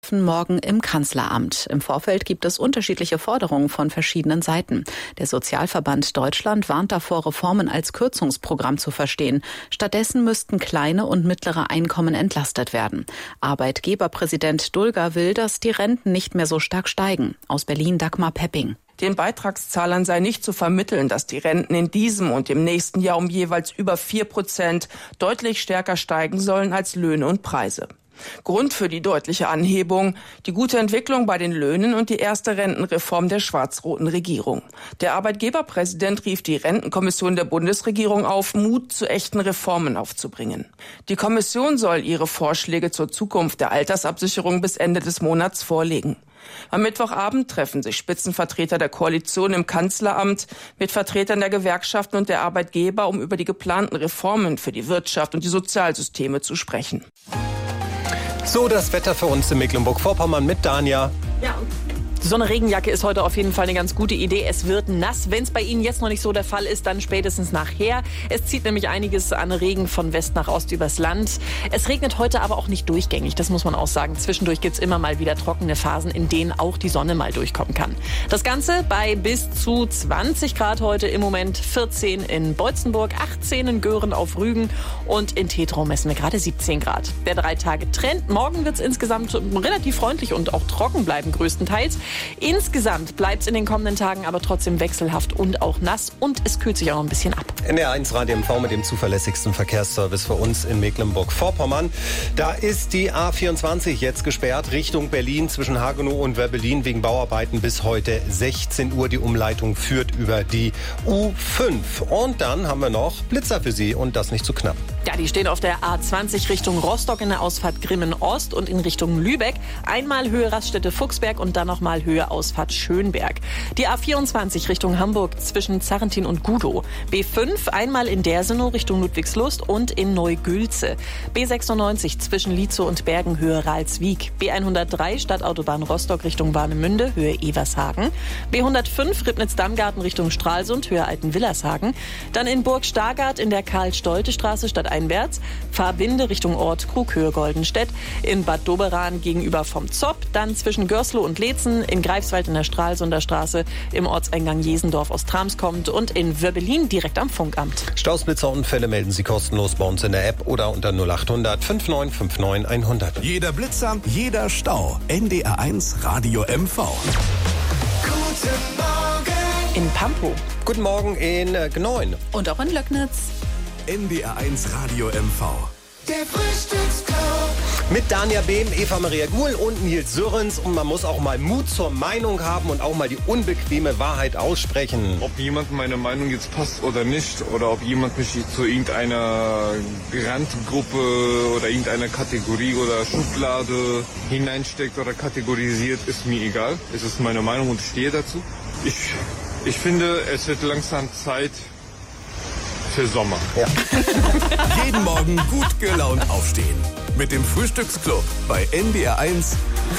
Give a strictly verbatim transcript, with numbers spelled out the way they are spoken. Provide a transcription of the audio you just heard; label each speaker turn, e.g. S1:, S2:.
S1: Morgen im Kanzleramt. Im Vorfeld gibt es unterschiedliche Forderungen von verschiedenen Seiten. Der Sozialverband Deutschland warnt davor, Reformen als Kürzungsprogramm zu verstehen. Stattdessen müssten kleine und mittlere Einkommen entlastet werden. Arbeitgeberpräsident Dulger will, dass die Renten nicht mehr so stark steigen. Aus Berlin Dagmar Pepping.
S2: Den Beitragszahlern sei nicht zu vermitteln, dass die Renten in diesem und im nächsten Jahr um jeweils über vier Prozent deutlich stärker steigen sollen als Löhne und Preise. Grund für die deutliche Anhebung: die gute Entwicklung bei den Löhnen und die erste Rentenreform der schwarz-roten Regierung. Der Arbeitgeberpräsident rief die Rentenkommission der Bundesregierung auf, Mut zu echten Reformen aufzubringen. Die Kommission soll ihre Vorschläge zur Zukunft der Altersabsicherung bis Ende des Monats vorlegen. Am Mittwochabend treffen sich Spitzenvertreter der Koalition im Kanzleramt mit Vertretern der Gewerkschaften und der Arbeitgeber, um über die geplanten Reformen für die Wirtschaft und die Sozialsysteme zu sprechen.
S3: So, das Wetter für uns in Mecklenburg-Vorpommern mit Dania.
S4: Ja, so eine Regenjacke ist heute auf jeden Fall eine ganz gute Idee. Es wird nass. Wenn es bei Ihnen jetzt noch nicht so der Fall ist, dann spätestens nachher. Es zieht nämlich einiges an Regen von West nach Ost übers Land. Es regnet heute aber auch nicht durchgängig, das muss man auch sagen. Zwischendurch gibt es immer mal wieder trockene Phasen, in denen auch die Sonne mal durchkommen kann. Das Ganze bei bis zu zwanzig Grad heute, im Moment vierzehn in Beutzenburg, achtzehn in Göhren auf Rügen und in Tetro messen wir gerade siebzehn Grad. Der Drei-Tage-Trend. Morgen wird es insgesamt relativ freundlich und auch trocken bleiben größtenteils. Insgesamt bleibt es in den kommenden Tagen aber trotzdem wechselhaft und auch nass und es kühlt sich auch noch ein bisschen ab.
S3: N D R eins Radio M V mit dem zuverlässigsten Verkehrsservice für uns in Mecklenburg-Vorpommern. Da ist die A vierundzwanzig jetzt gesperrt Richtung Berlin zwischen Hagenow und Werbelin wegen Bauarbeiten bis heute sechzehn Uhr. Die Umleitung führt über die U fünf. Und dann haben wir noch Blitzer für Sie und das nicht zu knapp.
S4: Ja, die stehen auf der A zwanzig Richtung Rostock in der Ausfahrt Grimmen-Ost und in Richtung Lübeck. Einmal Höhe Raststätte-Fuchsberg und dann nochmal Höhe Ausfahrt Schönberg. Die A vierundzwanzig Richtung Hamburg zwischen Zarrentin und Gudow. B fünf einmal in Dersenow Richtung Ludwigslust und in Neugülze. B sechsundneunzig zwischen Lietzow und Bergen Höhe Ralswiek. B hundertdrei Stadtautobahn Rostock Richtung Warnemünde Höhe Evershagen. B hundertfünf Ribnitz-Dammgarten Richtung Stralsund Höhe Altenwillershagen. Dann in Burg Stargard in der Karl-Stolte-Straße stadteinwärts. Fahrbinde Richtung Ort Krug Höhe Goldenstedt. In Bad Doberan gegenüber vom Zopp. Dann zwischen Görsloh und Leetzen. In Greifswald in der Stralsunder Straße, im Ortseingang Jesendorf aus Trams kommt und in Würbelin direkt am Funkamt.
S3: Stausblitzerunfälle melden Sie kostenlos bei uns in der App oder unter null acht hundert neunundfünfzig neunundfünfzig hundert.
S5: Jeder Blitzer, jeder Stau. N D R eins Radio M V.
S1: Guten Morgen
S4: in Pampo.
S3: Guten Morgen in äh, Gneun.
S1: Und auch in Löcknitz.
S5: N D R eins Radio M V.
S1: Der Frühstücksclub.
S3: Mit Dania Behm, Eva Maria Guhl und Nils Sürrens. Und man muss auch mal Mut zur Meinung haben und auch mal die unbequeme Wahrheit aussprechen.
S6: Ob jemand meine Meinung jetzt passt oder nicht, oder ob jemand mich zu irgendeiner Randgruppe oder irgendeiner Kategorie oder Schublade hineinsteckt oder kategorisiert, ist mir egal. Es ist meine Meinung und ich stehe dazu. Ich, ich finde, es wird langsam Zeit für Sommer.
S3: Ja.
S5: Jeden Morgen gut gelaunt aufstehen. Mit dem Frühstücksclub bei N D R eins